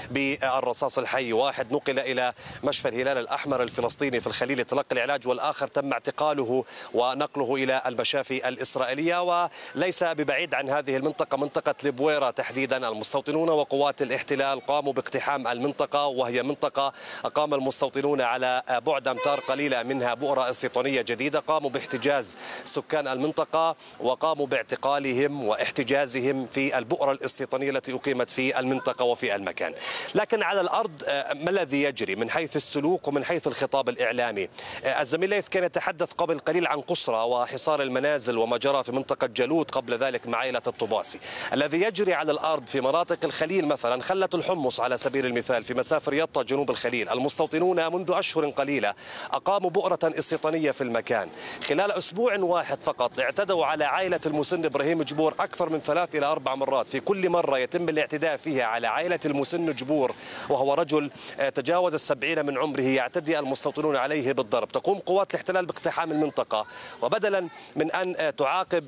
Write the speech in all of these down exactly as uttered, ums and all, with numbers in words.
بالرصاص الحي. واحد نقل إلى مشفى الهلال الأحمر الفلسطيني في الخليل لتلقي العلاج، والآخر تم اعتقاله ونقله إلى المشافي الإسرائيلية. وليس ببعيد عن هذه المنطقة منطقة البويرة تحديدا، المستوطنون وقوات الاحتلال قاموا باقتحام المنطقة، وهي منطقة أقام المستوطنون على بعد أمتار قليلة منها بؤرة استيطانية جديدة. قاموا باحتجاز سكان المنطقة وقاموا باعتقالهم واحتجازهم في البؤرة الاستيطانية التي أقيمت في المنطقة وفي المكان. لكن على الأرض ما الذي يجري من حيث السلوك ومن حيث الخطاب الإعلامي؟ الزميل ليث كان يتحدث قبل قليل عن قسرة وحصار المنازل وما جرى في منطقة جالوت قبل ذلك مع عائلة الطباسي. الذي يجري على الأرض في مناطق الخليل مثلا، خلة الحمص على سبيل المثال في مسافة يطا جنوب الخليل، المستوطنون منذ أشهر قليلة أقاموا بؤرة استيطانية في المكان. خلال أسبوع واحد فقط اعتدوا على عائلة المسن إبراهيم جبور أكثر من ثلاث إلى أربع مرات. في كل مرة يتم الاعتداء فيها على عائلة المسن جبور، وهو رجل تجاوز السبعين من عمره، يعتدي المستوطنون عليه بالضرب. تقوم قوات الاحتلال باقتحام المنطقة، وبدلا من أن تعاقب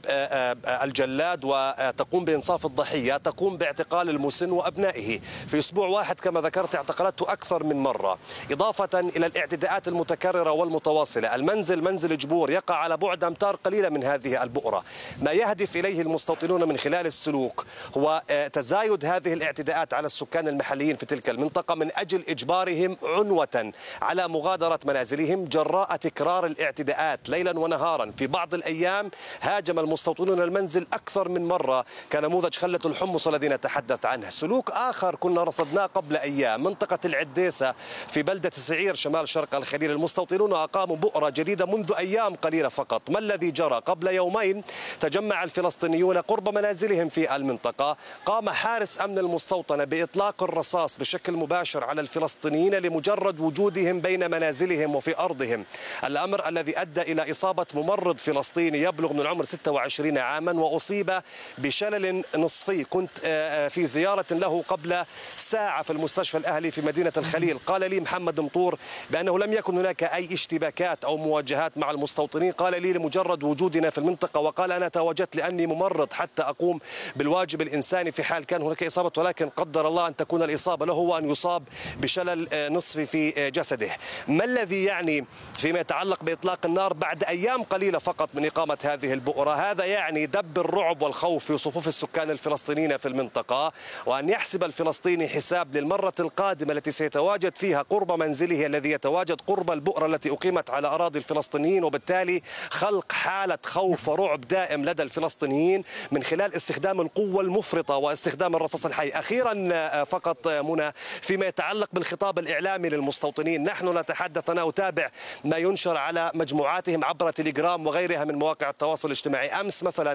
الجلاد وتقوم بإنصاف الضحية، تقوم باعتقال المسن وأبنائه. في أسبوع واحد كما ذكرت اعتقلته أكثر من مرة، إضافة إلى الاعتداءات المتكررة والمتواصلة. المنزل منزل جبور يقع على بعد أمتار قليلة من هذه البؤرة. ما يهدف إليه المستوطنون من خلال السلوك هو تزايد هذه الاعتداءات على السكان المحليين في تلك المنطقة من أجل إجبارهم عنوة على مغادرة منازلهم جراء تكرار الاعتداءات ليلا ونهارا. في بعض الأيام هاجم المستوطنون المنزل أكثر من مرة كنموذج خلة الحمص الذي نتحدث عنه. سلوك آخر كنا رصدناه قبل أيام، منطقة العديسة في بلدة سعير شمال شرق الخليل، المستوطنون أقاموا بؤرة جديدة منذ أيام قليلة فقط. ما الذي جرى؟ قبل يومين تجمع الفلسطينيون قرب منازلهم في المنطقة، قام حارس أمن المستوطنة بإطلاق الرصاص بشكل مباشر على الفلسطينيين لمجرد وجودهم بين منازلهم وفي أرضهم. الأمر الذي أدى إلى إصابة ممرض فلسطيني يبلغ من العمر ستة وعشرين عاما وأصيب بشلل نصفي. كنت في زيارة له قبل ساعة في المستشفى الأهلي في مدينة الخليل. قال لي محمد مطور بأنه لم يكن هناك أي اشتباكات أو مواجهات مع المستوطنين. قال لي لمجرد وجودنا في المنطقة، وقال أنا تواجدت لأني ممرض حتى أقوم بالواجب الإنساني في حال كان هناك إصابة، ولكن قدر الله أن تكون الإصابة له وأن يصاب بشلل نصفي في جسده. ما الذي يعني فيما يتعلق بإطلاق النار بعد أيام قليلة فقط من إقامة هذه البؤرة؟ هذا يعني دب الرعب والخوف في صفوف السكان الفلسطينيين في المنطقة، وأن يحسب الفلسطيني حساب للمرة القادمة التي سيتواجد فيها قرب منزله الذي يتواجد قرب البؤرة التي أقيمت على أراضي الفلسطينيين، وبالتالي خلق حالة خوف ورعب دائم لدى الفلسطينيين من خلال استخدام القوة المفرطة واستخدام الرصاص الحي. أخيرا فقط منى، فيما يتعلق بالخطاب الإعلامي للمستوطنين، نحن نتحدث، أنا أتابع ما ينشر على مجموعاتهم عبر تليجرام وغيرها من مواقع التواصل الاجتماعي. أمس مثلا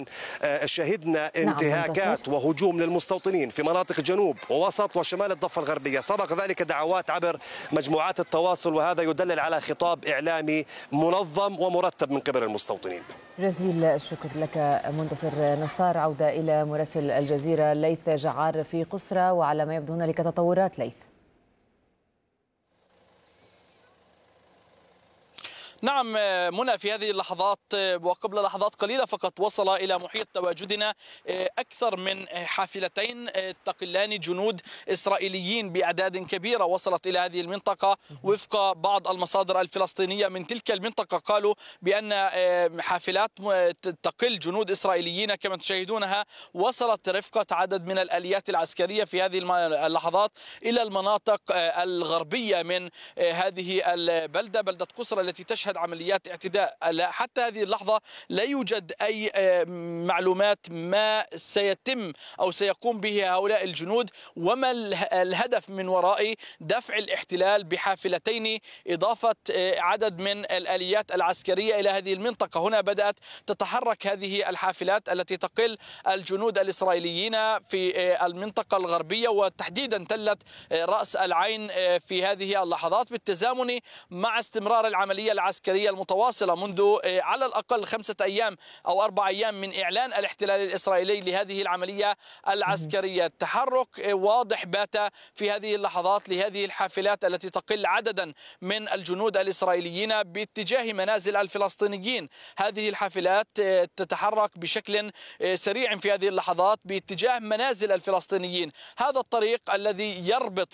شهدنا انتهاكات نعم وهجوم للمستوطنين في مناطق جنوب ووسط وشمال الضفة الغربية. سبق ذلك دعوات عبر مجموعات التواصل، وهذا يدلل على خطاب إعلامي منظم ومرتب من قبل المستوطنين. جزيل الشكر لك منتصر نصار. عودة إلى مراسل الجزيرة ليث جعار في قسرة، وعلى ما يبدو هنالك تطورات. ليث. نعم منى، في هذه اللحظات وقبل لحظات قليلة فقط وصل إلى محيط تواجدنا أكثر من حافلتين تقلان جنود إسرائيليين بأعداد كبيرة وصلت إلى هذه المنطقة. وفق بعض المصادر الفلسطينية من تلك المنطقة قالوا بأن حافلات تقل جنود إسرائيليين كما تشاهدونها وصلت رفقة عدد من الآليات العسكرية في هذه اللحظات إلى المناطق الغربية من هذه البلدة، بلدة قسرة التي تشهد عمليات اعتداء. حتى هذه اللحظة لا يوجد أي معلومات ما سيتم أو سيقوم به هؤلاء الجنود، وما الهدف من وراء دفع الاحتلال بحافلتين إضافة عدد من الآليات العسكرية إلى هذه المنطقة. هنا بدأت تتحرك هذه الحافلات التي تقل الجنود الإسرائيليين في المنطقة الغربية وتحديدا تلة رأس العين في هذه اللحظات، بالتزامن مع استمرار العملية العسكرية المتواصلة منذ على الأقل خمسة أيام أو أربع أيام من إعلان الاحتلال الإسرائيلي لهذه العملية العسكرية. تحرك واضح بات في هذه اللحظات لهذه الحافلات التي تقل عددا من الجنود الإسرائيليين باتجاه منازل الفلسطينيين. هذه الحافلات تتحرك بشكل سريع في هذه اللحظات باتجاه منازل الفلسطينيين. هذا الطريق الذي يربط